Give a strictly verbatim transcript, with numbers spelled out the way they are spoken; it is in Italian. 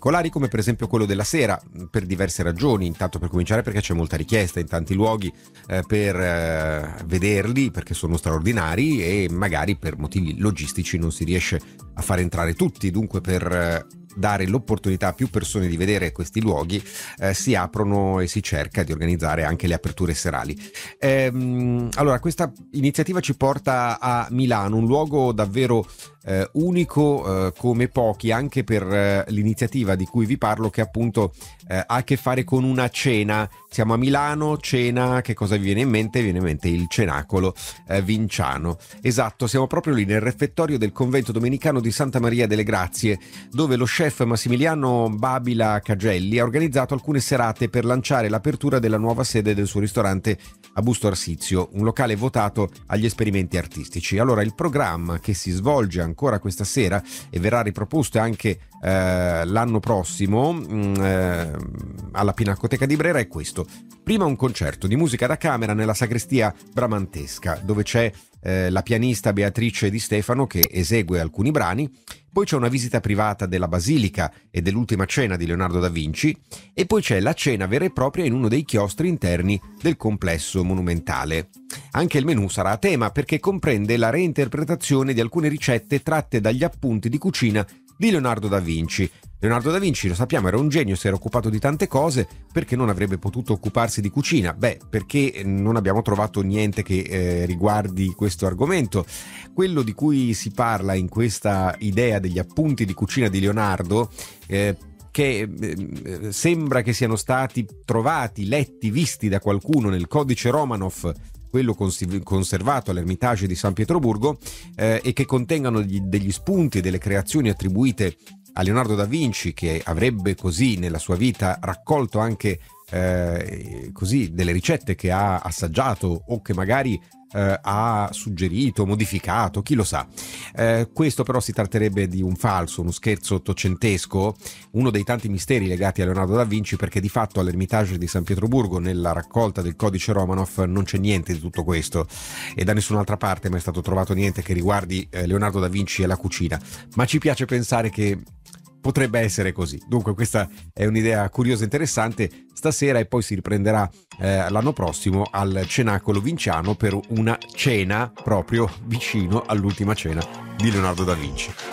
particolari, come per esempio quello della sera, per diverse ragioni. Intanto, per cominciare, perché c'è molta richiesta in tanti luoghi eh, per eh, vederli, perché sono straordinari, e magari per motivi logistici non si riesce a far entrare tutti. Dunque, per eh, dare l'opportunità a più persone di vedere questi luoghi, eh, si aprono e si cerca di organizzare anche le aperture serali. Ehm, allora, questa iniziativa ci porta a Milano, un luogo davvero eh, unico eh, come pochi, anche per eh, l'iniziativa di cui vi parlo, che appunto eh, ha a che fare con una cena. Siamo a Milano, cena, che cosa vi viene in mente? Viene in mente il cenacolo eh, vinciano. Esatto, siamo proprio lì nel refettorio del convento domenicano di Santa Maria delle Grazie, dove lo chef Massimiliano Babila Cagelli ha organizzato alcune serate per lanciare l'apertura della nuova sede del suo ristorante a Busto Arsizio, un locale votato agli esperimenti artistici. Allora, il programma, che si svolge ancora questa sera e verrà riproposto anche eh, l'anno prossimo mh, eh, alla Pinacoteca di Brera, è questo. Prima un concerto di musica da camera nella sagrestia bramantesca, dove c'è eh, la pianista Beatrice Di Stefano che esegue alcuni brani. Poi c'è una visita privata della Basilica e dell'Ultima Cena di Leonardo da Vinci, e poi c'è la cena vera e propria in uno dei chiostri interni del complesso monumentale. Anche il menù sarà a tema, perché comprende la reinterpretazione di alcune ricette tratte dagli appunti di cucina di Leonardo da Vinci. Leonardo da Vinci, lo sappiamo, era un genio, si era occupato di tante cose. Perché non avrebbe potuto occuparsi di cucina? Beh, perché non abbiamo trovato niente che eh, riguardi questo argomento. Quello di cui si parla in questa idea degli appunti di cucina di Leonardo, eh, che eh, sembra che siano stati trovati, letti, visti da qualcuno nel codice Romanov, quello conservato all'Ermitage di San Pietroburgo, eh, e che contengano gli, degli spunti e delle creazioni attribuite a Leonardo da Vinci, che avrebbe così nella sua vita raccolto anche eh, così delle ricette che ha assaggiato, o che magari eh, ha suggerito, modificato, chi lo sa. Eh, questo però si tratterebbe di un falso, uno scherzo ottocentesco, uno dei tanti misteri legati a Leonardo da Vinci, perché di fatto all'Ermitage di San Pietroburgo, nella raccolta del codice Romanov, non c'è niente di tutto questo, e da nessun'altra parte mai è stato trovato niente che riguardi eh, Leonardo da Vinci e la cucina. Ma ci piace pensare che potrebbe essere così. Dunque, questa è un'idea curiosa e interessante stasera, e poi si riprenderà eh, l'anno prossimo al Cenacolo Vinciano per una cena proprio vicino all'Ultima Cena di Leonardo da Vinci.